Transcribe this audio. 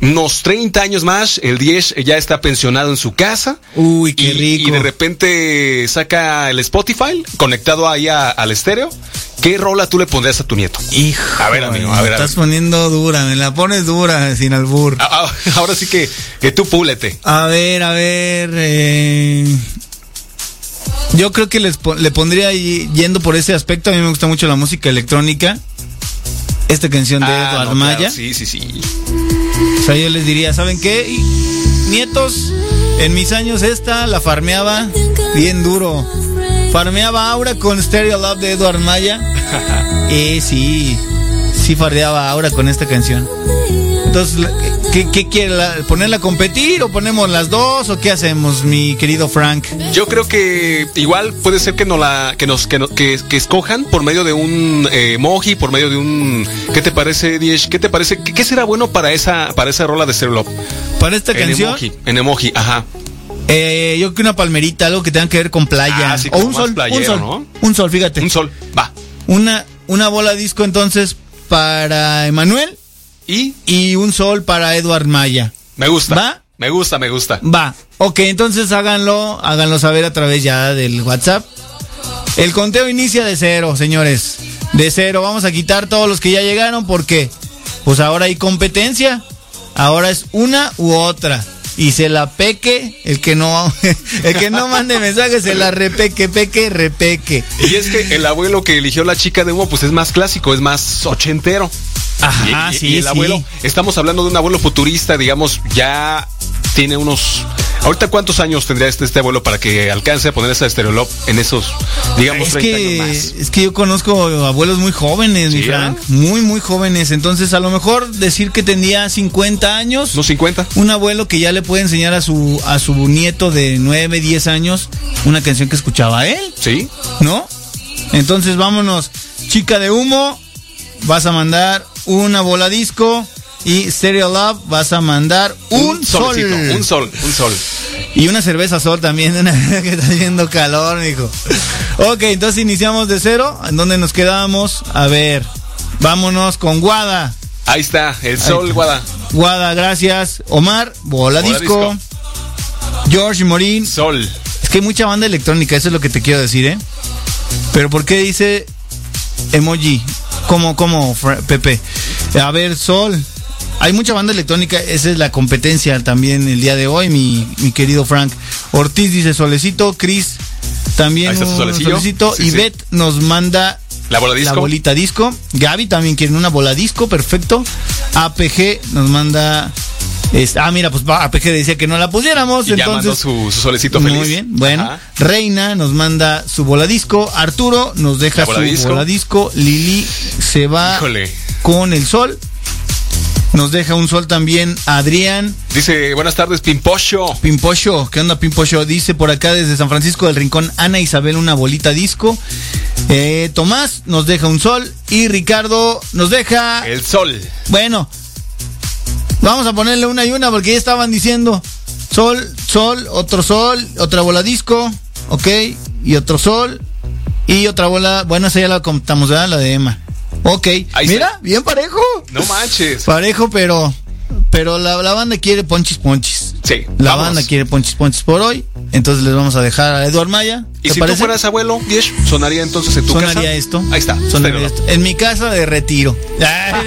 unos 30 años más, el 10 ya está pensionado en su casa. Uy, qué rico. Y de repente saca el Spotify conectado ahí al estéreo. ¿Qué rola tú le pondrías a tu nieto? Hijo, a ver, amigo, a ver. Estás poniendo dura, me la pones dura, sin albur. Ahora sí que tú púlete. A ver, yo creo que le pondría, yendo por ese aspecto, a mí me gusta mucho la música electrónica. Esta canción de Eduard Maya. Claro, sí. O sea, yo les diría, ¿saben qué? Nietos, en mis años esta la farmeaba bien duro. Farmeaba Aura con Stereo Love de Eduard Maya. Sí farmeaba Aura con esta canción. Entonces, ¿qué quiere? ¿Ponerla a competir o ponemos las dos o qué hacemos, mi querido Frank? Yo creo que igual puede ser que que escojan por medio de un emoji, por medio de un... ¿Qué te parece, Diesh? ¿Qué te parece? ¿Qué será bueno para esa rola de Stereo Love? ¿Para esta canción? En emoji, ajá. Yo creo que una palmerita, algo que tenga que ver con playa. Sí, o un sol, playero, un sol, ¿no? Un sol, fíjate. Un sol, va. Una bola disco entonces para Emanuel y un sol para Eduard Maya. Me gusta. ¿Va? Me gusta. Va. Ok, entonces háganlo saber a través ya del WhatsApp. El conteo inicia de 0, señores. De 0. Vamos a quitar todos los que ya llegaron porque pues ahora hay competencia. Ahora es una u otra. Y se la peque, el que no mande mensajes, se la repeque. Y es que el abuelo que eligió la chica de humo, pues es más clásico, es más ochentero. Ajá, y el abuelo, estamos hablando de un abuelo futurista, digamos, ya tiene unos... Ahorita, ¿cuántos años tendría este abuelo para que alcance a poner esa Stereo Love en esos, digamos, 30 años más? Es que yo conozco abuelos muy jóvenes, mi Frank. Muy, muy jóvenes. Entonces, a lo mejor decir que tendría 50 años. ¿No 50? Un abuelo que ya le puede enseñar a su nieto de 9, 10 años una canción que escuchaba él. Sí. ¿No? Entonces, vámonos. Chica de humo, vas a mandar una bola disco. Y Stereo Love vas a mandar un sol. Un sol. Y una cerveza sol también, que está haciendo calor, mijo. Ok, entonces iniciamos de 0. ¿En dónde nos quedamos? A ver, vámonos con Guada. Ahí está, el sol, Guada. Guada, gracias. Omar, bola disco. George Morín. Sol. Es que hay mucha banda electrónica, eso es lo que te quiero decir, ¿eh? Pero ¿por qué dice emoji? ¿Cómo, Pepe? A ver, sol. Hay mucha banda electrónica, esa es la competencia también el día de hoy, mi querido Frank. Ortiz dice solecito, Chris también un solecito. Sí, Ivette nos manda la bolita disco. Gaby también quiere una bola disco, perfecto. APG nos manda... mira, pues APG decía que no la pusiéramos, y entonces... ya mandó su solecito feliz. Muy bien, bueno. Ajá. Reina nos manda su bola disco. Arturo nos deja su bola disco. Lili se va con el sol. Nos deja un sol también Adrián. Dice, buenas tardes, Pimpocho. ¿Qué onda, Pimpocho? Dice por acá desde San Francisco del Rincón, Ana Isabel, una bolita disco. Tomás nos deja un sol. Y Ricardo nos deja... el sol. Bueno, vamos a ponerle una y una porque ya estaban diciendo sol, otro sol, otra bola disco, ok, y otro sol, y otra bola, bueno, esa ya la contamos, ¿verdad? La de Emma. Ok, ahí mira, está. Bien parejo. No manches. Parejo, pero la banda quiere ponchis. Sí. La banda quiere ponchis por hoy. Entonces les vamos a dejar a Eduard Maya. ¿Y si tú fueras abuelo, Diesh, sonaría entonces en tu casa? Sonaría esto. Ahí está. Sonaría esto. En mi casa de retiro.